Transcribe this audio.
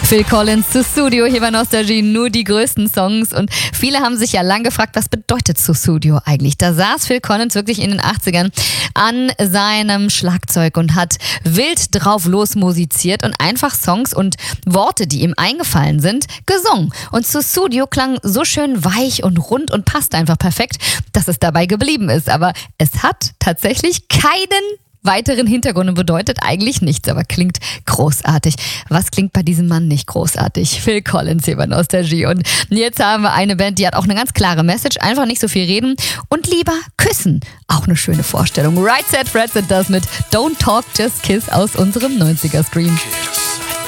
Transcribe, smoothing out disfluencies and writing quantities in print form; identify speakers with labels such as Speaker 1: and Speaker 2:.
Speaker 1: Phil Collins zu Studio, hier bei Nostalgie, nur die größten Songs. Und viele haben sich ja lang gefragt, was bedeutet zu Studio eigentlich? Da saß Phil Collins wirklich in den 80ern an seinem Schlagzeug und hat wild drauf losmusiziert und einfach Songs und Worte, die ihm eingefallen sind, gesungen. Und zu Studio klang so schön weich und rund und passt einfach perfekt, dass es dabei geblieben ist. Aber es hat tatsächlich keinen weiteren Hintergrund und bedeutet eigentlich nichts, aber klingt großartig. Was klingt bei diesem Mann nicht großartig? Phil Collins hier bei Nostalgie. Und jetzt haben wir eine Band, die hat auch eine ganz klare Message. Einfach nicht so viel reden und lieber küssen. Auch eine schöne Vorstellung. Right Said Fred sind das mit Don't Talk, Just Kiss aus unserem 90er-Stream.